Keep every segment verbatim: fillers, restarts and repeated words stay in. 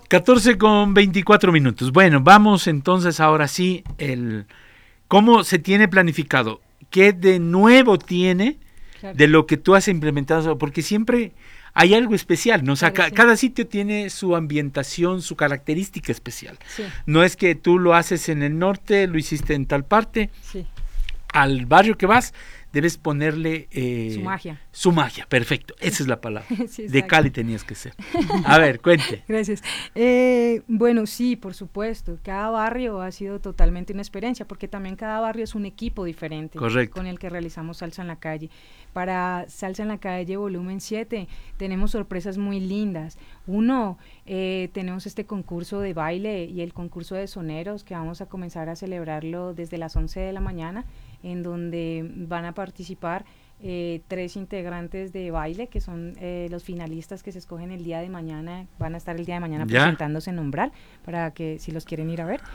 catorce con veinticuatro minutos. Bueno, vamos entonces ahora sí, el ¿cómo se tiene planificado? ¿Qué de nuevo tiene claro. de lo que tú has implementado? Porque siempre hay algo especial, ¿no? O sea, claro, ca- sí. cada sitio tiene su ambientación, su característica especial. Sí. No es que tú lo haces en el norte, lo hiciste en tal parte. Sí. Al barrio que vas, debes ponerle... Eh, su magia. Su magia, perfecto. Esa es la palabra. Sí, de Cali tenías que ser. A ver, cuente. Gracias. Eh, bueno, sí, por supuesto. Cada barrio ha sido totalmente una experiencia, porque también cada barrio es un equipo diferente. Correcto. Con el que realizamos Salsa en la Calle. Para Salsa en la Calle volumen siete tenemos sorpresas muy lindas. Uno, eh, tenemos este concurso de baile y el concurso de soneros que vamos a comenzar a celebrarlo desde las once de la mañana, en donde van a participar eh, tres integrantes de baile, que son eh, los finalistas que se escogen el día de mañana, van a estar el día de mañana ¿Ya? presentándose en Umbral, para que si los quieren ir a ver,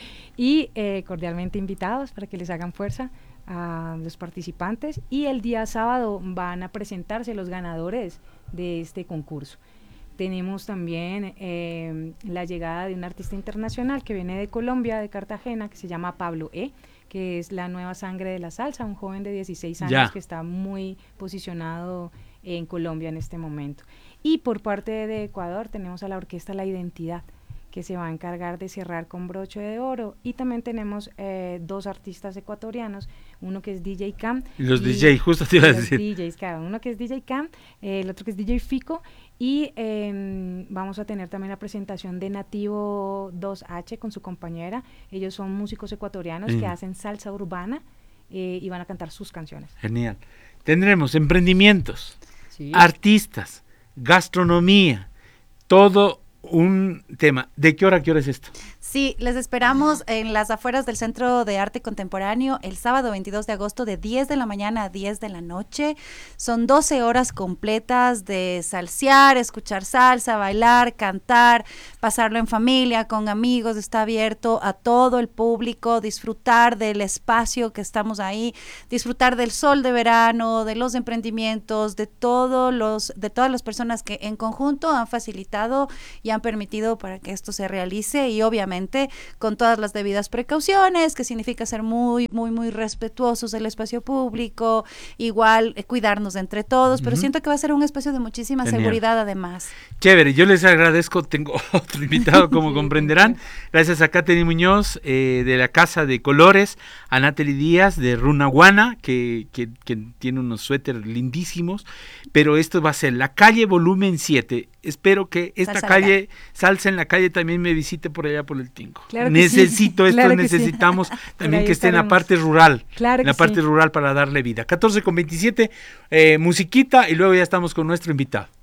y eh, cordialmente invitados para que les hagan fuerza a los participantes, y el día sábado van a presentarse los ganadores de este concurso. Tenemos también eh, la llegada de un artista internacional que viene de Colombia, de Cartagena, que se llama Pablo E., que es la nueva sangre de la salsa, un joven de dieciséis años ya. que está muy posicionado en Colombia en este momento. Y por parte de Ecuador tenemos a la orquesta La Identidad, que se va a encargar de cerrar con broche de oro, y también tenemos eh, dos artistas ecuatorianos, uno que es D J Cam. Los D J, justo te iba a decir. D Js, claro, uno que es D J Cam, eh, el otro que es D J Fico, y eh, vamos a tener también la presentación de Nativo dos H con su compañera. Ellos son músicos ecuatorianos mm. que hacen salsa urbana eh, y van a cantar sus canciones. Genial. Tendremos emprendimientos, sí. artistas, gastronomía, todo un tema. ¿De qué hora a qué hora es esto? Sí, les esperamos en las afueras del Centro de Arte Contemporáneo el sábado veintidós de agosto de diez de la mañana a diez de la noche. Son doce horas completas de salsear, escuchar salsa, bailar, cantar, pasarlo en familia, con amigos. Está abierto a todo el público, disfrutar del espacio que estamos ahí, disfrutar del sol de verano, de los emprendimientos, de todos los, de todas las personas que en conjunto han facilitado y han permitido para que esto se realice, y obviamente con todas las debidas precauciones, que significa ser muy, muy, muy respetuosos del espacio público, igual eh, cuidarnos entre todos, uh-huh. pero siento que va a ser un espacio de muchísima Genial. seguridad además. Chévere, yo les agradezco, tengo otro invitado como sí, comprenderán, gracias a Katherine Muñoz eh, de la Casa de Colores, a Natalie Díaz de Runaguana, que, que, que tiene unos suéteres lindísimos, pero esto va a ser la calle volumen siete. Espero que esta salsa calle, Salsa en la Calle, también me visite por allá por el Tingo. Claro Necesito sí. esto, claro necesitamos sí. también que esté estaremos. en la parte rural, claro en la parte sí. rural para darle vida. catorce con veintisiete, eh, musiquita, y luego ya estamos con nuestro invitado.